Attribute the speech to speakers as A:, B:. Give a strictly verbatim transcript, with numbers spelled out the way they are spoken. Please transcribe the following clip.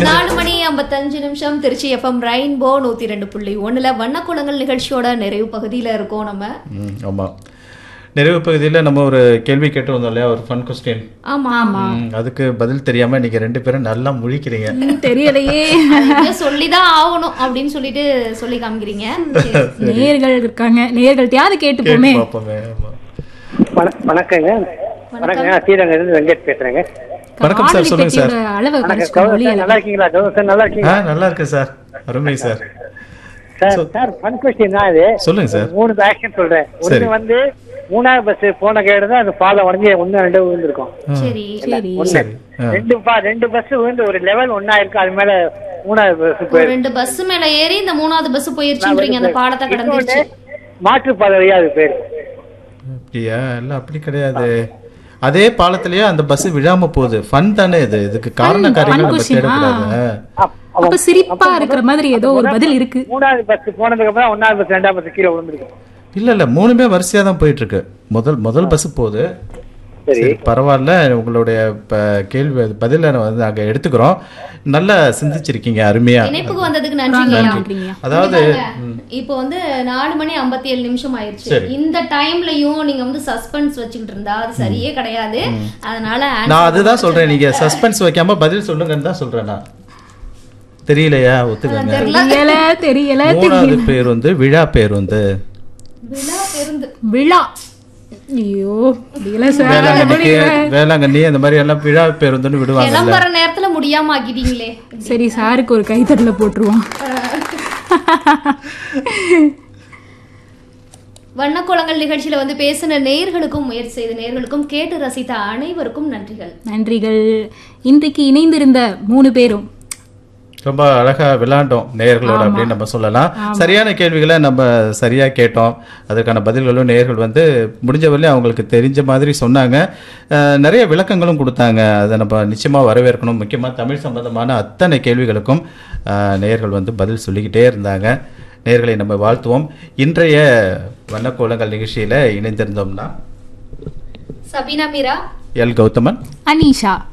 A: நாலு மணி ஐம்பத்தஞ்சு நிமிஷம் திருச்சி எஃப்எம் ரெயின்போ நூத்தி ரெண்டு புள்ளி ஒண்ணுல வண்ணக்குளங்கள் நிகழ்ச்சியோட நிறைவு பகுதியில இருக்கோம் நம்ம.
B: ஆமா, நிறைவு பகுதியில் நம்ம ஒரு கேள்வி கேட்டு வந்தோம் இல்லையா, ஒரு ஃபன் கொஸ்டின்.
A: ஆமா ஆமா,
B: அதுக்கு பதில் தெரியாம நீங்க ரெண்டு பேரும் நல்லா முழிக்கிறீங்க.
C: தெரியலையே,
A: சொல்லிதான் ஆகணும் அப்படின்னு சொல்லிட்டு சொல்லி காமிக்கிறீங்க.
C: நேயர்கள் இருக்காங்க, நேயர்கள்ட்டயாவது கேட்டு போமே.
D: வணக்கங்க. வணக்கங்க, ஸ்ரீரங்க இருந்து வெங்கட் பேசுறேங்க.
B: வணக்கம் சார், சொல்லுங்க சார்.
D: நல்லா இருக்கீங்களா? நல்லா இருக்கீங்களா?
B: நல்லா இருக்கேன் சார், அருமை sir.
D: Sir sir fun question தான் இது.
B: சொல்லுங்க சார்.
D: மூணு ஆக்ஷன் சொல்றேன். ஒண்ணு வந்து மூணாவது பஸ் போன கேடு தான் அந்த பாலம் உடஞ்சி ஒன்னு ரெண்டு விழுந்திருக்கும்.
A: சரி சரி.
D: ரெண்டு ரெண்டு பஸ் விழுந்து ஒரு லெவல் ஒன்னா இருக்கு, அது மேல மூணாவது பஸ் போய்
A: ரெண்டு பஸ் மேல ஏறி இந்த மூணாவது பஸ் போயிருச்சுன்றீங்க, அந்த பாலத்தை கடந்துருச்சு.
D: மாற்று பாதை வழியா அது பேரு.
B: அப்படியா? இல்ல அப்படி கிடையாது, அதே பாலத்திலேயே அந்த பஸ் விழாம போகுது. ஃபன் தானே இது, இதுக்கு காரண காரியங்கள் நம்ம தேடக்கூடாது.
C: அப்ப சிரிப்பா இருக்கிற மாதிரி ஏதோ ஒரு பதில் இருக்கு.
D: மூணாவது பஸ் போனதுக்கு அப்புறம் ஒன்னாவது பஸ் ரெண்டாவது பஸ் கீழே விழுந்திருக்கு.
B: இல்ல இல்ல, மூணுமே வரிசையா தான் போயிட்டு இருக்கு. முதல் முதல் பஸ் போகுது. சரி, பரவாயில்ல. உங்களுடைய கேள்வி பதில வந்து நாங்க எடுத்துக்கிறோம். நல்லா சிந்திச்சிருக்கீங்க, அருமையா.
A: இணைப்புக்கு வந்ததுக்கு நன்றி.
B: அதாவது
A: இப்போ வந்து நாலு மணி ஐம்பத்தி ஏழு நிமிஷம் ஆயிடுச்சு. இந்த டைம்லயும் நீங்க வந்து சஸ்பென்ஸ் வச்சுக்கிட்டு இருந்தா அது சரியே கிடையாது. அதனால
B: நான் அதுதான் சொல்றேன், நீங்க சஸ்பென்ஸ் வைக்காம பதில் சொல்லுங்கன்னு தான் சொல்றேன். நான் தெரியலையா? ஒத்துக்கங்க.
C: தெரியல தெரியல.
B: மூணாவது பேர் வந்து விழா பேர் வந்து
A: விழா பேருந்து.
C: விழா. ஐயோ,
B: வேளாங்கண்ணி அந்த மாதிரி எல்லாம் விழா பேருந்துன்னு விடுவாங்க.
A: கிளம்புற நேரத்துல முடியாம ஆக்கிட்டீங்களே.
C: சரி, சாருக்கு ஒரு கைத்தட்டல போட்டுருவோம்.
A: வண்ணக்குளங்கள் நிகழ்ச்சியில வந்து பேசின நேயர்களுக்கும் முயற்சி செய்த நேயர்களுக்கும் கேட்டு ரசித்த அனைவருக்கும் நன்றிகள்.
C: நன்றிகள். இன்றைக்கு இணைந்திருந்த மூணு பேரும்
B: ரொம்ப அழகா விளையாண்டோம் நேயர்களோட அப்படின்னு நம்ம சொல்லலாம். சரியான கேள்விகளை நம்ம சரியா கேட்டோம். அதுக்கான பதில்களும் நேயர்கள் வந்து முடிஞ்ச வரையும் அவங்களுக்கு தெரிஞ்ச மாதிரி சொன்னாங்க. நிறைய விளக்கங்களும் கொடுத்தாங்க. அதை நம்ம நிச்சயமா வரவேற்கணும். முக்கியமா தமிழ் சம்பந்தமான அத்தனை கேள்விகளுக்கும் நேயர்கள் வந்து பதில் சொல்லிக்கிட்டே இருந்தாங்க. நேயர்களை நம்ம வாழ்த்துவோம். இன்றைய வண்ணக்கோலங்கள் நிகழ்ச்சியில இணைந்திருந்தோம்னா
A: சபீனா மீரா,
B: எல் கௌதமன்,
C: அனீஷா.